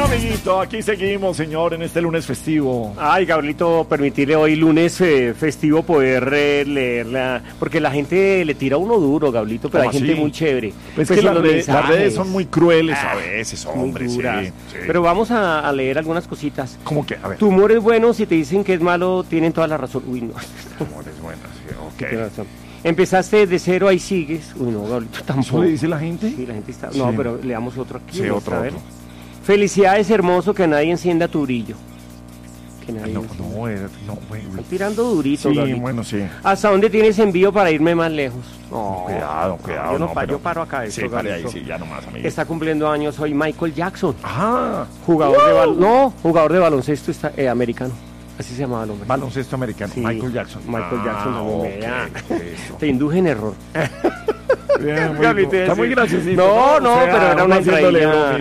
amiguito, aquí seguimos, señor, en este lunes festivo. Ay, Gabrielito, permitirle hoy lunes festivo poder leerla, porque la gente le tira a uno duro, Gabrielito, pero hay gente muy chévere. Pues que las redes son muy crueles a veces, hombre, sí. Pero vamos a leer algunas cositas. ¿Cómo que? A ver. Tu humor es bueno, si te dicen que es malo, tienen toda la razón. Uy, no. Tu humor es bueno, sí, ok. Tienes razón. Empezaste de cero, ahí sigues. Uy, no, Gabrielito, tampoco. ¿Eso le dice la gente? Sí, la gente está... Sí. No, pero leamos otro aquí. Sí, otro. Felicidades, hermoso, que nadie encienda tu brillo. Que nadie No, bueno. Están tirando durito, sí, Gabrielito. bueno, sí. ¿Hasta dónde tienes envío para irme más lejos? No, cuidado. Yo paro acá. Sí, pare ahí, sí, ya nomás, amigo. Está cumpliendo años hoy Michael Jackson. Ah. Jugador de baloncesto americano. Así se llamaba el hombre. Baloncesto americano, sí. Michael Jackson. Michael Jackson también. Okay, te induje en error. Bien, está muy graciosito. No, pero era una entrevista.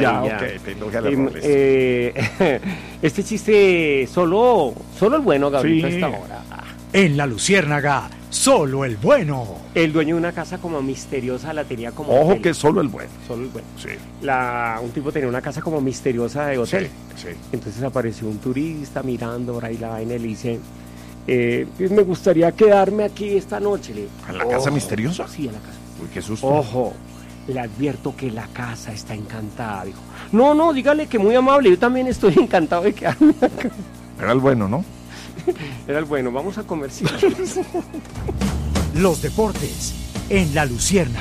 Este chiste, solo el bueno, Gabriel, a esta hora. En La Luciérnaga, solo el bueno. El dueño de una casa como misteriosa la tenía como Ojo hotel. Que solo el bueno. Solo el bueno. Sí. Un tipo tenía una casa como misteriosa de hotel. Sí. Entonces apareció un turista mirando por ahí la vaina y le dice... me gustaría quedarme aquí esta noche. ¿En la casa misteriosa? Sí, en la casa. Uy, qué susto. Ojo, le advierto que la casa está encantada, dijo. No, dígale que muy amable, yo también estoy encantado de quedarme acá. Era el bueno, ¿no? Era el bueno, vamos a comercial. Los deportes en La Luciérnaga.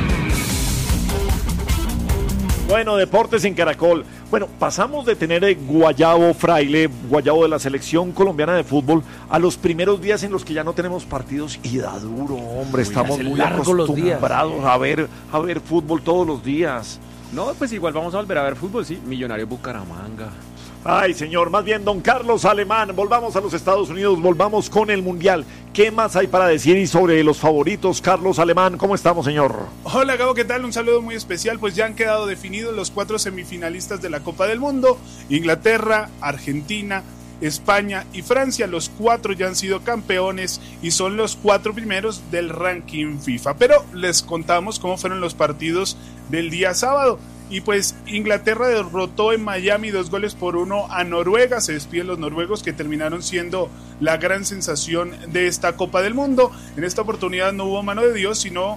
Bueno, deportes en Caracol. Bueno, pasamos de tener Guayabo Fraile, Guayabo de la selección colombiana de fútbol, a los primeros días en los que ya no tenemos partidos y da duro, hombre. Estamos muy acostumbrados a ver fútbol todos los días. No, pues igual vamos a volver a ver fútbol, sí. Millonario Bucaramanga. Ay, señor, más bien, don Carlos Alemán, volvamos a los Estados Unidos, volvamos con el Mundial. ¿Qué más hay para decir y sobre los favoritos? Carlos Alemán, ¿cómo estamos, señor? Hola, Gabo, ¿qué tal? Un saludo muy especial, pues ya han quedado definidos los 4 semifinalistas de la Copa del Mundo: Inglaterra, Argentina, España y Francia. Los 4 ya han sido campeones y son los 4 primeros del ranking FIFA. Pero les contamos cómo fueron los partidos del día sábado. Y pues Inglaterra derrotó en Miami 2-1 a Noruega. Se despiden los noruegos, que terminaron siendo la gran sensación de esta Copa del Mundo. En esta oportunidad no hubo mano de Dios, sino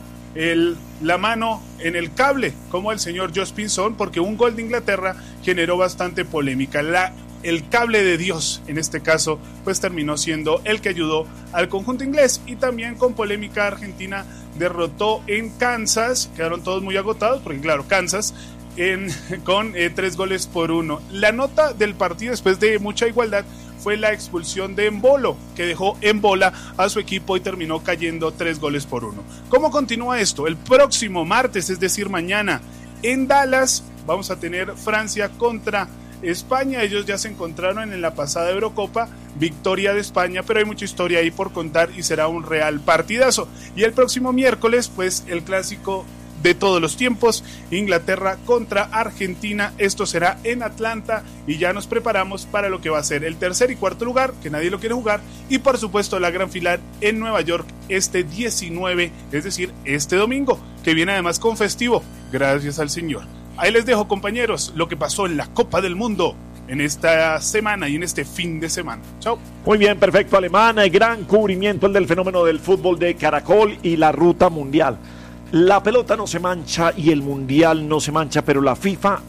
la mano en el cable, como el señor Josh Pinson, porque un gol de Inglaterra generó bastante polémica. El cable de Dios, en este caso, pues terminó siendo el que ayudó al conjunto inglés. Y también con polémica, Argentina derrotó en Kansas. Quedaron todos muy agotados, porque claro, Kansas con 3-1. La nota del partido, después de mucha igualdad, fue la expulsión de Embolo, que dejó en bola a su equipo y terminó cayendo 3-1. ¿Cómo continúa esto? El próximo martes, es decir, mañana, en Dallas, vamos a tener Francia contra España. Ellos ya se encontraron en la pasada Eurocopa, victoria de España, pero hay mucha historia ahí por contar y será un real partidazo. Y el próximo miércoles, pues el clásico de todos los tiempos, Inglaterra contra Argentina. Esto será en Atlanta y ya nos preparamos para lo que va a ser el tercer y cuarto lugar, que nadie lo quiere jugar, y por supuesto la gran final en Nueva York este 19, es decir, este domingo, que viene además con festivo, gracias al Señor. Ahí les dejo, compañeros, lo que pasó en la Copa del Mundo en esta semana y en este fin de semana. Chao. Muy bien, perfecto, Alemán. Gran cubrimiento el del fenómeno del fútbol de Caracol y la ruta mundial. La pelota no se mancha y el mundial no se mancha, pero la FIFA